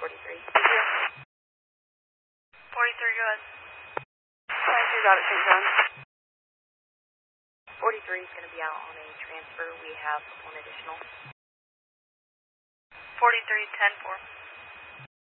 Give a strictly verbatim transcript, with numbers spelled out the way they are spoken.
forty-three. Thank you. forty-three, go ahead. twenty-two got it, Saint John. forty-three is going to be out on a transfer. We have one additional. forty-three, ten four.